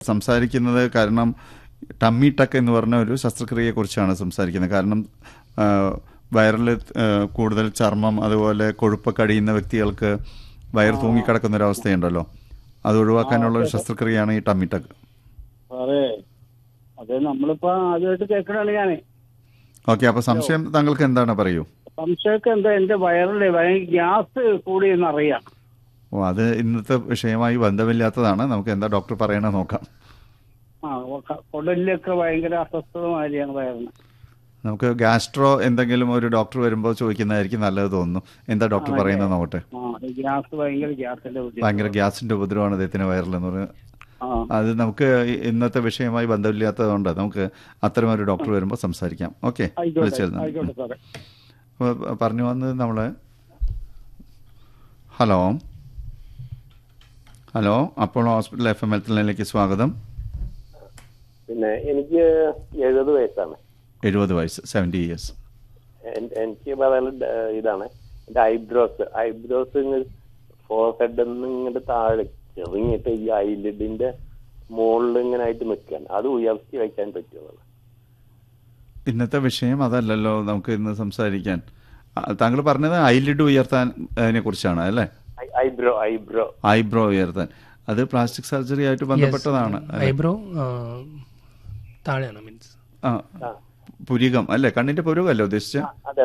സംസാരിക്കുന്നത് കാരണം ടമ്മി ടക്ക് എന്ന് പറഞ്ഞ ഒരു ശസ്ത്രക്രിയയെക്കുറിച്ചാണ് സംസാരിക്കുന്നത്. കാരണം വയറിൽ കൂടുതൽ ചർമ്മം അതുപോലെ കൊഴുപ്പൊക്കെ അടിയുന്ന വ്യക്തികൾക്ക് വയർ തൂങ്ങിക്കിടക്കുന്ന ഒരു അവസ്ഥയുണ്ടല്ലോ, അത് ഒഴിവാക്കാനുള്ള ഒരു ശസ്ത്രക്രിയയാണ് ഈ ടമ്മി ടക്ക്. അതെ, നമ്മളിപ്പോ ആദ്യമായിട്ട് കേൾക്കണാണ് ഞാൻ. ഓക്കെ, അപ്പൊ സംശയം താങ്കൾക്ക് എന്താണ്, പറയൂ. സംശയമൊക്കെ എന്താ, എന്റെ വയറിലെ ഗ്യാസ് കൂടി എന്നറിയാം. അത് ഇന്നത്തെ വിഷയമായി ബന്ധമില്ലാത്തതാണ്. നമുക്ക് എന്താ ഡോക്ടർ പറയണത് നോക്കാം. കുടലിലൊക്കെ ഭയങ്കര അസ്വസ്ഥത മാതിരിയാണ് വയറിന്. നമുക്ക് ഗാസ്ട്രോ എന്തെങ്കിലും ഒരു ഡോക്ടർ വരുമ്പോൾ ചോദിക്കുന്നതായിരിക്കും നല്ലത് തോന്നുന്നു. എന്താ ഡോക്ടർ പറയുന്നത് നോക്കട്ടെ. ഭയങ്കര ഗ്യാസിന്റെ ഉപദ്രവമാണ് അദ്ദേഹത്തിന് വയറിലെന്ന് പറയുന്നത്. അത് നമുക്ക് ഇന്നത്തെ വിഷയമായി ബന്ധമില്ലാത്തതുകൊണ്ട് നമുക്ക് അത്തരമൊരു ഡോക്ടർ വരുമ്പോൾ സംസാരിക്കാം. ഓക്കെ, പറഞ്ഞു വന്നത് നമ്മള്. Hello, Apollo hospital FM health സ്വാഗതം. പിന്നെ എനിക്ക് 70 വയസ്സാണ്. 70 വയസ്സ്, 70 years. എനിക്ക് പറയാനുള്ള ഇതാണ്, എന്റെ ഐബ്രോസ് ഫോർഹെഡ് ഇങ്ങോട്ട് താഴെ ചെറിഞ്ഞിട്ട് ഈ ഐലിഡിന്റെ മുകളിൽ ഇങ്ങനെ ആയിട്ട് നിൽക്കാൻ, അത് ഉയർത്തി വയ്ക്കാൻ പറ്റുമോ? ഇന്നത്തെ വിഷയം അതല്ലല്ലോ നമുക്ക് ഇന്ന് സംസാരിക്കാൻ. താങ്കൾ പറഞ്ഞത് ഐലിഡ് ഉയർത്താൻ കുറിച്ചാണ് അല്ലേ? ഐബ്രോ ഉയർത്താൻ. അത് പ്ലാസ്റ്റിക് സർജറി ആയിട്ട് ബന്ധപ്പെട്ടതാണ്. ഐബ്രോ താഴെയാണ്, മീൻസ് പുരികം അല്ലേ, കണ്ണിന്റെ പുരുകം അല്ലേ ഉദ്ദേശിച്ചത്?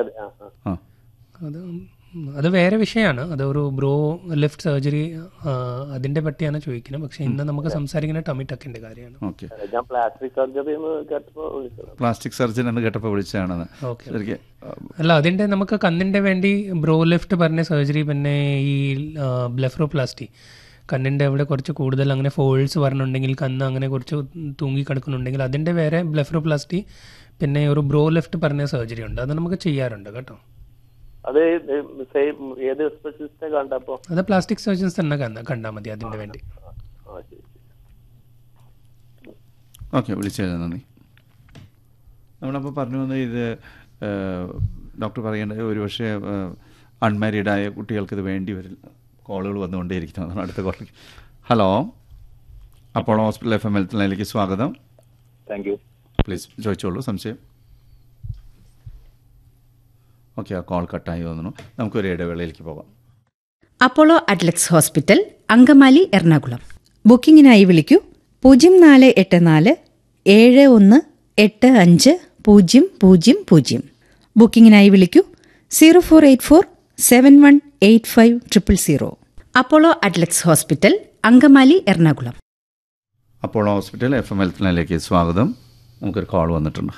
അത് വേറെ വിഷയമാണ്. അത് ഒരു ബ്രോ ലിഫ്റ്റ് സർജറി, അതിന്റെ പറ്റിയാണ് ചോദിക്കുന്നത്. പക്ഷെ ഇന്ന് നമുക്ക് സംസാരിക്കുന്ന ടമ്മി ടക്കിന്റെ കാര്യമാണ്. ഓക്കെ, പ്ലാസ്റ്റിക് സർജറി എന്ന് കേട്ടപ്പോൾ വിളിച്ചതാണ്. അല്ല, അതിന്റെ നമുക്ക് കണ്ണിന്റെ വേണ്ടി ബ്രോ ലിഫ്റ്റ് പറഞ്ഞ സർജറി, പിന്നെ ഈ ബ്ലെഫറോപ്ലാസ്റ്റി, കണ്ണിന്റെ അവിടെ കുറച്ച് കൂടുതൽ അങ്ങനെ ഫോൾഡ്സ് വരണുണ്ടെങ്കിൽ, കണ്ണ് അങ്ങനെ കുറച്ച് തൂങ്ങി കിടക്കുന്നുണ്ടെങ്കിൽ അതിന്റെ വേറെ ബ്ലെഫറോപ്ലാസ്റ്റി, പിന്നെ ഒരു ബ്രോ ലിഫ്റ്റ് പറഞ്ഞ സർജറി ഉണ്ട്. അത് നമുക്ക് ചെയ്യാറുണ്ട് കേട്ടോ. അത് പ്ലാസ്റ്റിക് സർജൻസ് തന്നെ കണ്ടാൽ മതി അതിന്റെ വേണ്ടി. ഓക്കെ, വിളിച്ചത് നന്ദി. നമ്മളപ്പോൾ പറഞ്ഞു വന്നത് ഇത് ഡോക്ടർ പറയേണ്ടത് ഒരുപക്ഷെ അൺമാരീഡായ കുട്ടികൾക്ക് ഇത് വേണ്ടി വരില്ല. കോളുകൾ വന്നുകൊണ്ടേയിരിക്കുന്നതാണ്. അടുത്ത കോളിലേക്ക്. Hello, Apollo hospital FM health സ്വാഗതം. Thank you. പ്ലീസ് ചോദിച്ചോളൂ സംശയം. ഓക്കെ, ആ കോൾ കട്ടായി തോന്നുന്നു. നമുക്കൊരു ഇടവേളയിലേക്ക് പോകാം. Apollo Adlux hospital, Angamaly, Ernakulam. ബുക്കിംഗിനായി വിളിക്കൂ 0484 718500. ബുക്കിംഗിനായി വിളിക്കൂ 0484 718500. Apollo Adlux hospital, Angamaly, Ernakulam. Apollo hospital FM health സ്വാഗതം. നമുക്കൊരു കോൾ വന്നിട്ടുണ്ട്.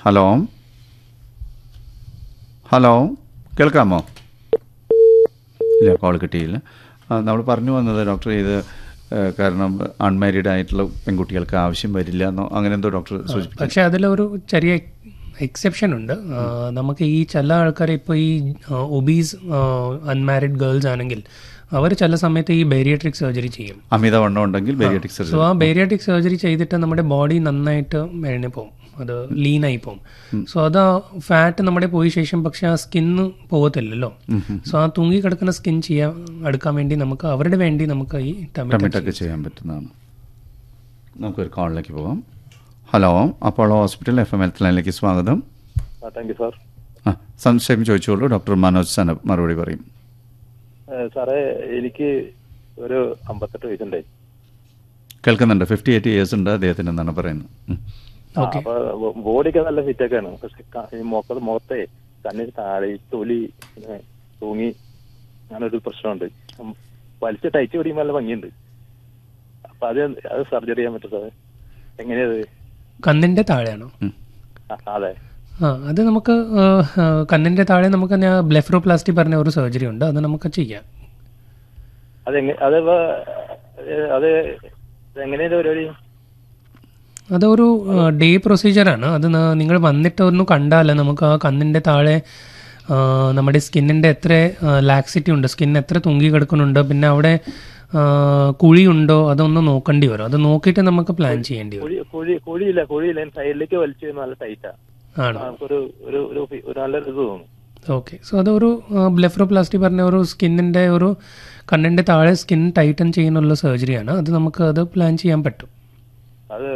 ഹലോ, കേൾക്കാമോ? ഇല്ല, കോൾ കിട്ടിയില്ല. നമ്മൾ പറഞ്ഞു വന്നത് ഡോക്ടർ ഇത് കാരണം അൺമാരീഡ് ആയിട്ടുള്ള പെൺകുട്ടികൾക്ക് ആവശ്യം വരില്ല എന്നോ അങ്ങനെ എന്തോ ഡോക്ടർ സൂചിപ്പിച്ചു. പക്ഷേ അതിലൊരു ചെറിയ എക്സെപ്ഷൻ ഉണ്ട്. നമുക്ക് ഈ ചില ആൾക്കാർ ഇപ്പോൾ ഈ ഒബീസ് അൺമാരീഡ് ഗേൾസ് ആണെങ്കിൽ അവർ ചില സമയത്ത് ഈ ബേരിയാട്രിക് സർജറി ചെയ്യും. അമിതവണ്ണം ഉണ്ടെങ്കിൽ ബേരിയാട്രിക് സർജറി. സോ ആ ബേരിയാട്രിക് സർജറി ചെയ്തിട്ട് നമ്മുടെ ബോഡി നന്നായിട്ട് മെലിഞ്ഞു പോകും, അത് ലീനായി പോകും. സോ അത് ഫാറ്റ് നമ്മുടെ പോയ ശേഷം പക്ഷെ ആ സ്കിന്ന് പോകത്തില്ലല്ലോ. സോ ആ തൂങ്ങി കിടക്കുന്ന സ്കിൻ എടുക്കാൻ വേണ്ടി നമുക്ക് അവരുടെ വേണ്ടി നമുക്ക് ഈ ടൊമാറ്റോ ചെയ്യാൻ പറ്റുന്നതാണ്. നമുക്കൊരു കോളിലേക്ക് പോകാം. Hello, Apollo hospital FM health സ്വാഗതം. Thank you sir. സംശയം ചോദിച്ചോളൂ, ഡോക്ടർ മനോജ് സനബ് മറുപടി പറയും. സാറേ, എനിക്ക് ഒരു 58 വയസ്സുണ്ടായി. കേൾക്കുന്നുണ്ട്. 58 years ഉണ്ട് അദ്ദേഹത്തിന് എന്നാണ് പറയുന്നത്. അപ്പൊ ബോഡിയൊക്കെ നല്ല ഫിറ്റൊക്കെയാണ്. പക്ഷെ മുഖത്തെ കണ്ണിന് താഴെ തൊലി തൂങ്ങി അങ്ങനൊരു പ്രശ്നമുണ്ട്. വലിച്ച് ടൈറ്റ് പിടിക്കുമ്പോൾ നല്ല ഭംഗിയുണ്ട്. അപ്പൊ അത് സർജറി ചെയ്യാൻ പറ്റും സാറേ? എങ്ങനെയത്? കണ്ണിന്റെ താഴെയാണോ? അതെ. അത് നമുക്ക് കണ്ണിന്റെ താഴെ നമുക്ക് ബ്ലെഫറോപ്ലാസ്റ്റി പറഞ്ഞ ഒരു സർജറി ഉണ്ട്, അത് നമുക്ക് ചെയ്യാം. അതൊരു ഡേ പ്രൊസീജിയറാണ്. അത് നിങ്ങൾ വന്നിട്ട് ഒന്ന് കണ്ടാൽ നമുക്ക് ആ കണ്ണിന്റെ താഴെ നമ്മുടെ സ്കിന്നിന്റെ എത്ര ലാക്സിറ്റി ഉണ്ട്, സ്കിൻ എത്ര തൂങ്ങി കിടക്കുന്നുണ്ട്, പിന്നെ അവിടെ കുഴിയുണ്ടോ അതൊന്ന് നോക്കേണ്ടി വരും. അത് നോക്കിയിട്ട് നമുക്ക് പ്ലാൻ ചെയ്യേണ്ടി വരും. സൈഡിലേക്ക് വലിച്ചു നല്ല ടൈറ്റാ. ഓക്കെ, സോ അതൊരു ബ്ലെഫറോപ്ലാസ്റ്റി പറഞ്ഞ ഒരു സ്കിന്നിന്റെ ഒരു കണ്ണിന്റെ താഴെ സ്കിൻ ടൈറ്റൻ ചെയ്യുന്നുള്ള സർജറിയാണ്. അത് നമുക്ക് അത് പ്ലാൻ ചെയ്യാൻ പറ്റും. അത്